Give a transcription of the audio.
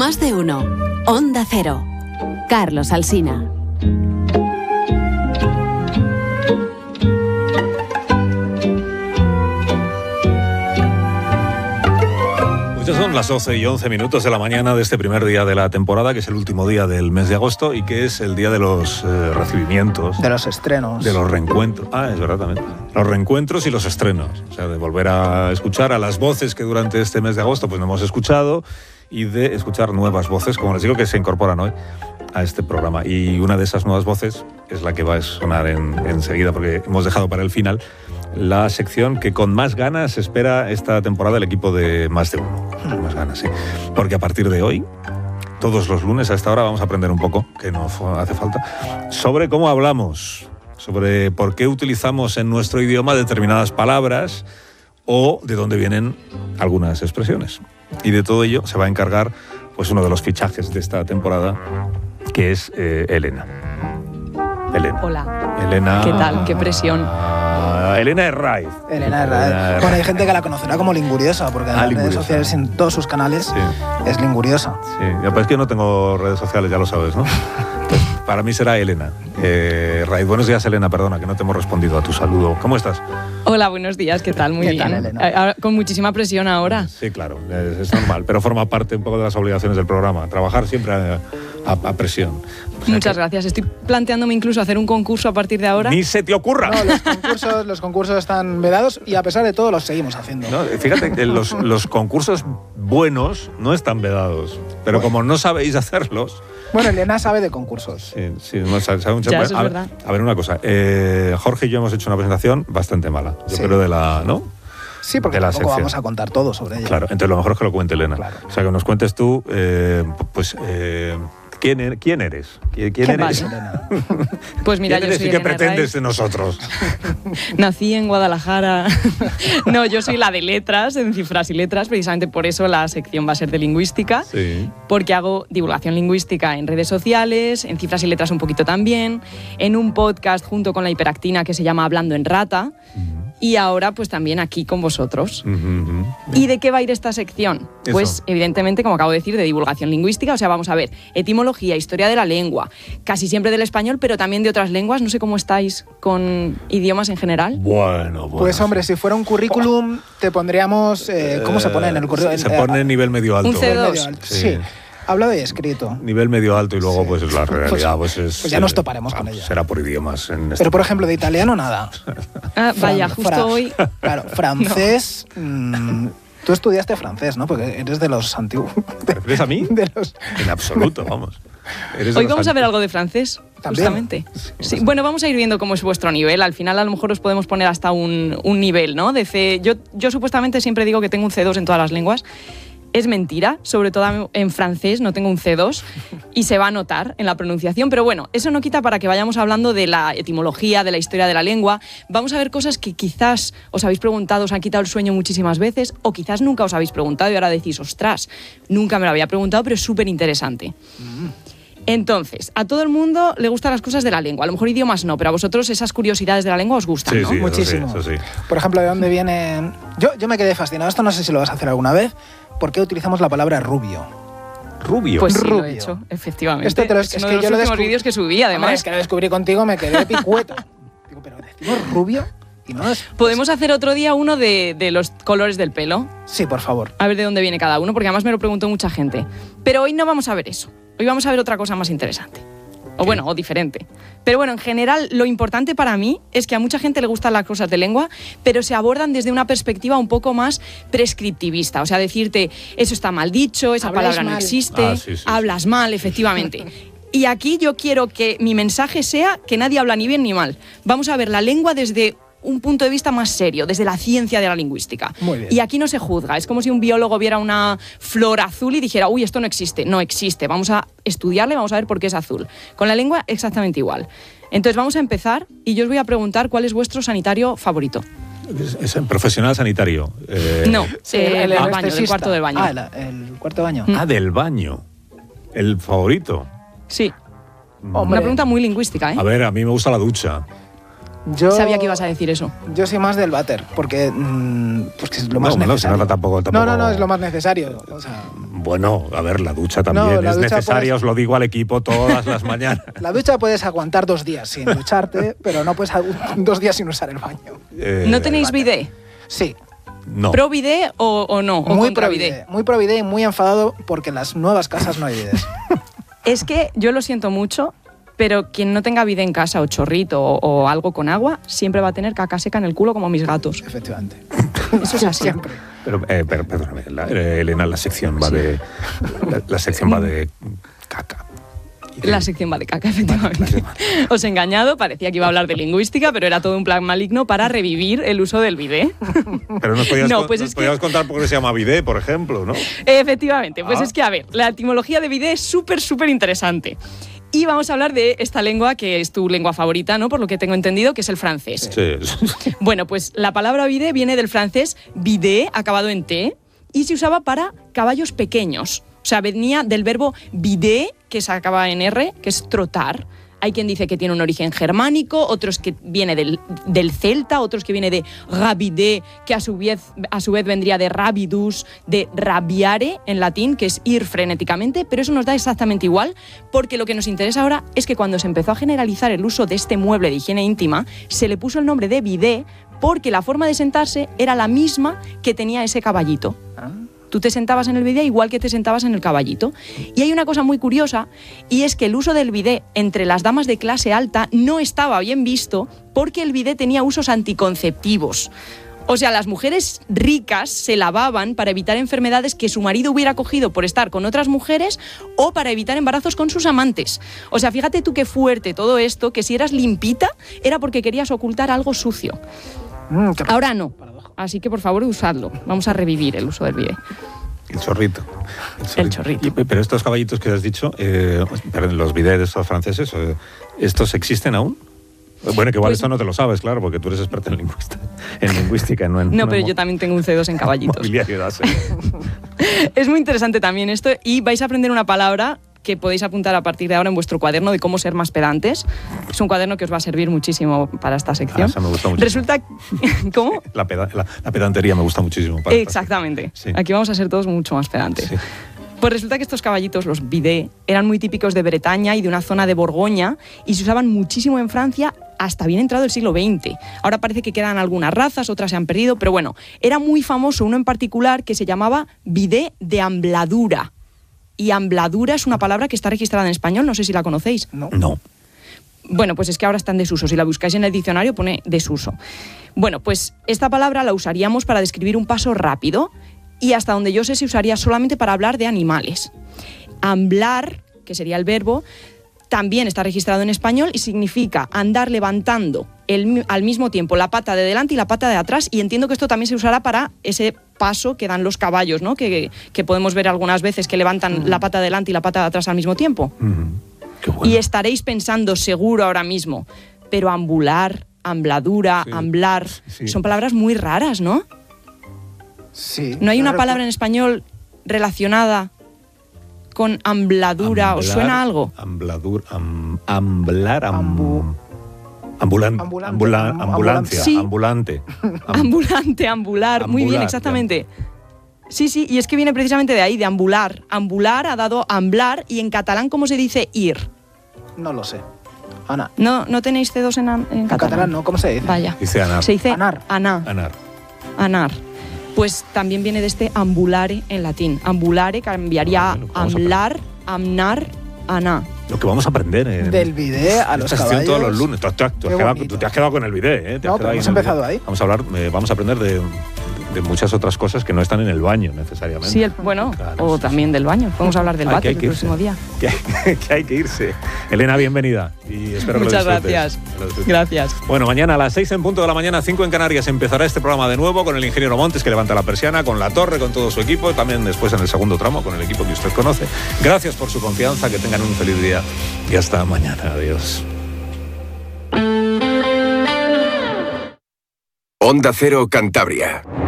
Más de uno. Onda Cero. Carlos Alsina. Ya son las 12:11 de la mañana de este primer día de la temporada, que es el último día del mes de agosto y que es el día de los recibimientos. De los estrenos. De los reencuentros. Es verdad también. Los reencuentros y los estrenos. O sea, de volver a escuchar a las voces que durante este mes de agosto pues no hemos escuchado y de escuchar nuevas voces, como les digo, que se incorporan hoy a este programa. Y una de esas nuevas voces es la que va a sonar enseguida, porque hemos dejado para el final la sección que con más ganas espera esta temporada el equipo de Más de Uno. Con más ganas, sí. Porque a partir de hoy, todos los lunes a esta hora, vamos a aprender un poco, que no hace falta, sobre cómo hablamos, sobre por qué utilizamos en nuestro idioma determinadas palabras o de dónde vienen algunas expresiones. Y de todo ello se va a encargar pues uno de los fichajes de esta temporada, que es Elena. Hola. Elena. ¿Qué tal? Qué presión. Elena Herraiz. Elena Herraiz. Bueno, hay gente que la conocerá como Linguriosa, porque en las redes sociales, en todos sus canales, es Linguriosa. Sí, pues es que yo no tengo redes sociales, ya lo sabes, ¿no? Pues para mí será Elena Herraiz. Buenos días, Elena, perdona, que no te hemos respondido a tu saludo. ¿Cómo estás? Hola, buenos días, ¿qué tal? Muy bien. Elena? Con muchísima presión ahora. Sí, claro, es normal, pero forma parte un poco de las obligaciones del programa, trabajar siempre a presión. O sea, muchas gracias. Estoy planteándome incluso hacer un concurso a partir de ahora. ¡Ni se te ocurra! No, los concursos están vedados y a pesar de todo los seguimos haciendo. No, fíjate que los concursos buenos no están vedados, pero como no sabéis hacerlos... Bueno, Elena sabe de concursos. Sí, no, sabe mucho. Ya, eso es verdad. A ver, una cosa. Jorge y yo hemos hecho una presentación bastante mala. Yo creo de la... ¿no? Sí, porque tampoco vamos a contar todo sobre ella. Claro, entonces lo mejor es que lo cuente Elena. Claro. O sea, que nos cuentes tú, ¿quién eres? ¿Quién eres? Pues mira, yo soy ¿y qué pretendes de nosotros? Nací en Guadalajara. No, yo soy la de letras, en cifras y letras, precisamente por eso la sección va a ser de lingüística, porque hago divulgación lingüística en redes sociales, en cifras y letras un poquito también, en un podcast junto con la hiperactina que se llama Hablando en Rata. Y ahora, pues también aquí con vosotros. ¿Y de qué va a ir esta sección? Pues, evidentemente, como acabo de decir, de divulgación lingüística. O sea, vamos a ver, etimología, historia de la lengua, casi siempre del español, pero también de otras lenguas. No sé cómo estáis con idiomas en general. Bueno. Pues, hombre, si fuera un currículum, te pondríamos... ¿Cómo se pone en el currículum? Se pone nivel medio alto. Un C2. Sí. Hablado y escrito. Nivel medio alto y luego pues la realidad pues ya nos toparemos con ella. Será por idiomas. Pero por ejemplo de italiano nada. Vaya, justo hoy. Claro, francés. Tú estudiaste francés, ¿no? Porque eres de los antiguos. ¿Te refieres a mí? En absoluto, vamos. Hoy vamos a ver algo de francés, justamente. Sí. Bueno, vamos a ir viendo cómo es vuestro nivel. Al final a lo mejor os podemos poner hasta un nivel, ¿no? De C. Yo supuestamente siempre digo que tengo un C2 en todas las lenguas. Es mentira, sobre todo en francés no tengo un C2 y se va a notar en la pronunciación, pero bueno, eso no quita para que vayamos hablando de la etimología, de la historia de la lengua. Vamos a ver cosas que quizás os habéis preguntado, os han quitado el sueño muchísimas veces o quizás nunca os habéis preguntado y ahora decís, ostras, nunca me lo había preguntado, pero es súper interesante. Entonces, a todo el mundo le gustan las cosas de la lengua. A lo mejor idiomas no, pero a vosotros esas curiosidades de la lengua os gustan, ¿no? Sí, muchísimo. Eso sí. Por ejemplo, ¿de dónde vienen...? Yo me quedé fascinado. Esto no sé si lo vas a hacer alguna vez. ¿Por qué utilizamos la palabra rubio? ¿Rubio? Pues sí, rubio. Lo he hecho, efectivamente. Esto es uno de los últimos vídeos que subí, además. Es que lo descubrí contigo, me quedé picueto. Digo, pero decimos rubio y no es... ¿Podemos hacer otro día uno de los colores del pelo? Sí, por favor. A ver de dónde viene cada uno, porque además me lo preguntó mucha gente. Pero hoy no vamos a ver eso. Hoy vamos a ver otra cosa más interesante. O diferente. Pero bueno, en general, lo importante para mí es que a mucha gente le gustan las cosas de lengua, pero se abordan desde una perspectiva un poco más prescriptivista. O sea, decirte, eso está mal dicho, esa palabra no existe, hablas mal, efectivamente. Y aquí yo quiero que mi mensaje sea que nadie habla ni bien ni mal. Vamos a ver la lengua desde un punto de vista más serio, desde la ciencia de la lingüística. Muy bien. Y aquí no se juzga. Es como si un biólogo viera una flor azul y dijera, uy, esto no existe. No existe. Vamos a estudiarle, vamos a ver por qué es azul. Con la lengua exactamente igual. Entonces vamos a empezar y yo os voy a preguntar cuál es vuestro sanitario favorito. ¿Es el profesional sanitario? No, el baño, del cuarto del baño. El cuarto de baño. Del baño. ¿El favorito? Sí. Una pregunta muy lingüística, ¿eh? A ver, a mí me gusta la ducha. Yo sabía que ibas a decir eso. Yo soy más del váter, porque pues que es lo más necesario. No, tampoco. No, es lo más necesario. O sea, bueno, a ver, la ducha también es necesaria, os lo digo al equipo todas las mañanas. La ducha puedes aguantar 2 días sin ducharte, pero no puedes 2 días sin usar el baño. ¿No tenéis bidet? Sí. No. ¿Pro bidet o no? ¿O muy contra pro bidet? Muy pro bidet y muy enfadado porque en las nuevas casas no hay bidets. Es que yo lo siento mucho, pero quien no tenga bidet en casa o chorrito o algo con agua, siempre va a tener caca seca en el culo como mis gatos. Efectivamente. Eso es así. Siempre. Pero perdóname, Elena, la sección va de... La sección va de caca. La sección va de caca, efectivamente. Os he engañado, parecía que iba a hablar de lingüística, pero era todo un plan maligno para revivir el uso del bidet. Pero nos podías contar por qué se llama bidet, por ejemplo, ¿no? Efectivamente, pues es que, a ver, la etimología de bidet es súper interesante. Y vamos a hablar de esta lengua, que es tu lengua favorita, ¿no? Por lo que tengo entendido, que es el francés. Sí. Bueno, pues la palabra bidet viene del francés bidet, acabado en T, y se usaba para caballos pequeños. O sea, venía del verbo bidet, que se acaba en R, que es trotar. Hay quien dice que tiene un origen germánico, otros que viene del celta, otros que viene de rabide, que a su vez vendría de rabidus, de rabiare en latín, que es ir frenéticamente, pero eso nos da exactamente igual, porque lo que nos interesa ahora es que cuando se empezó a generalizar el uso de este mueble de higiene íntima, se le puso el nombre de bidet porque la forma de sentarse era la misma que tenía ese caballito. Tú te sentabas en el bidet igual que te sentabas en el caballito. Y hay una cosa muy curiosa, y es que el uso del bidet entre las damas de clase alta no estaba bien visto porque el bidet tenía usos anticonceptivos. O sea, las mujeres ricas se lavaban para evitar enfermedades que su marido hubiera cogido por estar con otras mujeres o para evitar embarazos con sus amantes. O sea, fíjate tú qué fuerte todo esto, que si eras limpita era porque querías ocultar algo sucio. Ahora no. Así que, por favor, usadlo. Vamos a revivir el uso del bidet. El chorrito. Pero estos caballitos que has dicho, los bidets estos franceses, ¿estos existen aún? Bueno, que igual pues, esto no te lo sabes, claro, porque tú eres experta en lingüística. No, pero yo también tengo un C2 en caballitos. Es muy interesante también esto, y vais a aprender una palabra que podéis apuntar a partir de ahora en vuestro cuaderno de cómo ser más pedantes. Es un cuaderno que os va a servir muchísimo para esta sección. Eso me gusta mucho. Resulta... ¿Cómo? La pedantería me gusta muchísimo. Exactamente. Sí. Aquí vamos a ser todos mucho más pedantes. Sí. Pues resulta que estos caballitos, los bidet, eran muy típicos de Bretaña y de una zona de Borgoña, y se usaban muchísimo en Francia hasta bien entrado el siglo XX. Ahora parece que quedan algunas razas, otras se han perdido, pero bueno, era muy famoso uno en particular que se llamaba bidet de ambladura. Y ambladura es una palabra que está registrada en español, no sé si la conocéis. No. Bueno, pues es que ahora está en desuso. Si la buscáis en el diccionario pone desuso. Bueno, pues esta palabra la usaríamos para describir un paso rápido, y hasta donde yo sé se usaría solamente para hablar de animales. Amblar, que sería el verbo, también está registrado en español y significa andar levantando al mismo tiempo la pata de delante y la pata de atrás, y entiendo que esto también se usará para ese paso que dan los caballos, ¿no? Que podemos ver algunas veces que levantan la pata de delante y la pata de atrás al mismo tiempo. Qué bueno. Y estaréis pensando seguro ahora mismo, pero ambular, ambladura, sí, amblar, sí, son palabras muy raras, ¿no? Sí. ¿No hay una palabra en español relacionada con ambladura? ¿Os suena algo? Ambulancia. Sí. Ambulante. Ambular. Muy bien, exactamente. Sí, y es que viene precisamente de ahí, de ambular. Ambular ha dado amblar, y en catalán, ¿cómo se dice ir? No lo sé. Ana. ¿No tenéis C2 en catalán? No, ¿cómo se dice? Vaya. Dice anar. Se dice anar. Anar. Pues también viene de este ambulare en latín. Ambulare cambiaría a amblar, amnar, aná. Lo que vamos a aprender del bidet a los caballos. Todos los lunes. Tú te has quedado con el bidet, ¿eh? No, pero hemos empezado ahí. Vamos a aprender de muchas otras cosas que no están en el baño necesariamente. Sí, claro, o también del baño. Podemos hablar del váter el próximo día. Que hay que irse. Elena, bienvenida. Y espero que Muchas gracias. Gracias. Bueno, mañana a las 6 en punto de la mañana, 5 en Canarias, empezará este programa de nuevo con el ingeniero Montes, que levanta la persiana, con La Torre, con todo su equipo, también después en el segundo tramo con el equipo que usted conoce. Gracias por su confianza, que tengan un feliz día y hasta mañana. Adiós. Onda Cero Cantabria.